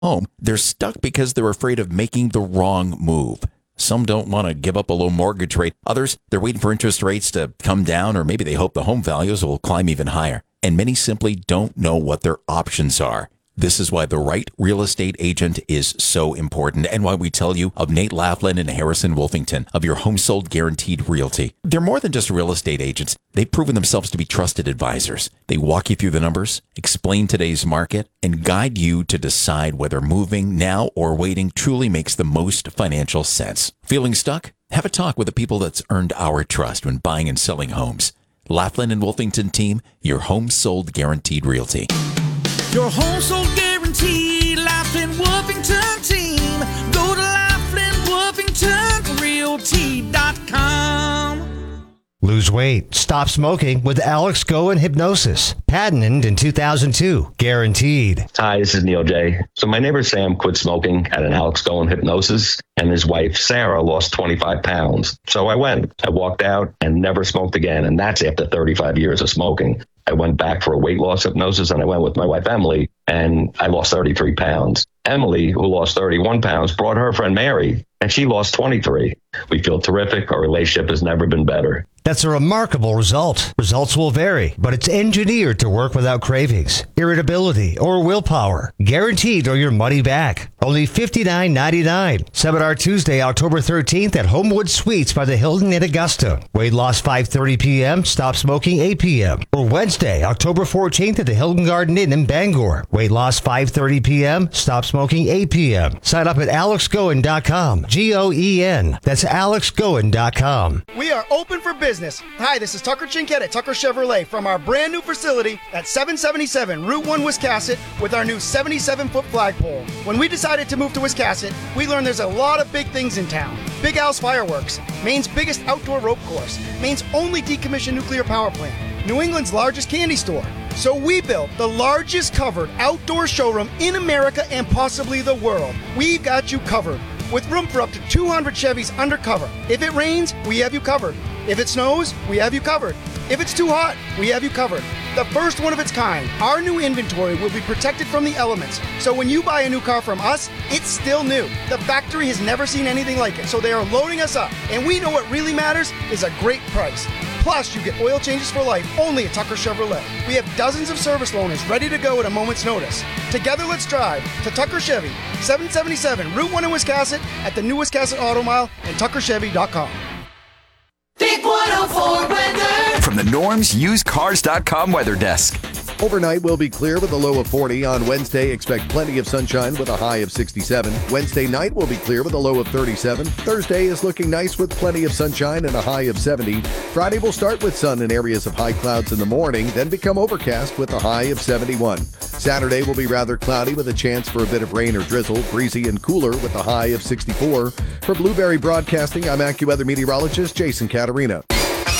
home, they're stuck because they're afraid of making the wrong move. Some don't want to give up a low mortgage rate. Others, they're waiting for interest rates to come down, or maybe they hope the home values will climb even higher. And many simply don't know what their options are. This is why the right real estate agent is so important, and why we tell you of Nate Laughlin and Harrison Wolfington of Your Home Sold Guaranteed Realty. They're more than just real estate agents. They've proven themselves to be trusted advisors. They walk you through the numbers, explain today's market, and guide you to decide whether moving now or waiting truly makes the most financial sense. Feeling stuck? Have a talk with the people that's earned our trust when buying and selling homes. Laughlin and Wolfington team, Your Home Sold Guaranteed Realty. Your home sold guaranteed, Laughlin Wolfington team. Go to LaughlinWolfingtonRealty.com. Lose weight, stop smoking with Alex Goen Hypnosis. Patented in 2002. Guaranteed. Hi, this is Neil J. So my neighbor Sam quit smoking at an Alex Goen Hypnosis, and his wife Sarah lost 25 pounds. So I went. I walked out and never smoked again, and that's after 35 years of smoking. I went back for a weight loss hypnosis, and I went with my wife Emily, and I lost 33 pounds. Emily, who lost 31 pounds, brought her friend Mary, and she lost 23. We feel terrific. Our relationship has never been better. That's a remarkable result. Results will vary, but it's engineered to work without cravings, irritability, or willpower. Guaranteed or your money back. Only $59.99. Seminar Tuesday, October 13th at Homewood Suites by the Hilton in Augusta. Weight loss 5:30 p.m., stop smoking 8 p.m. Or Wednesday, October 14th at the Hilton Garden Inn in Bangor. Weight loss 5:30 p.m., stop smoking 8 p.m. Sign up at alexgoen.com. G-O-E-N. That's alexgoen.com. We are open for business. Hi, this is Tucker Chinkett at Tucker Chevrolet from our brand new facility at 777 Route 1 Wiscasset with our new 77-foot flagpole. When we decided to move to Wiscasset, we learned there's a lot of big things in town. Big Al's Fireworks, Maine's biggest outdoor rope course, Maine's only decommissioned nuclear power plant, New England's largest candy store. So we built the largest covered outdoor showroom in America and possibly the world. We've got you covered, with room for up to 200 Chevys undercover. If it rains, we have you covered. If it snows, we have you covered. If it's too hot, we have you covered. The first one of its kind, our new inventory will be protected from the elements. So when you buy a new car from us, it's still new. The factory has never seen anything like it, so they are loading us up. And we know what really matters is a great price. Plus, you get oil changes for life only at Tucker Chevrolet. We have dozens of service loaners ready to go at a moment's notice. Together, let's drive to Tucker Chevy, 777 Route 1 in Wiscasset, at the new Wiscasset Auto Mile, and tuckerchevy.com. Big 104 weather. From the Norm's UsedCars.com weather desk. Overnight will be clear with a low of 40. On Wednesday, expect plenty of sunshine with a high of 67. Wednesday night will be clear with a low of 37. Thursday is looking nice with plenty of sunshine and a high of 70. Friday will start with sun in areas of high clouds in the morning, then become overcast with a high of 71. Saturday will be rather cloudy with a chance for a bit of rain or drizzle, breezy and cooler with a high of 64. For Blueberry Broadcasting, I'm AccuWeather meteorologist Jason Caterina.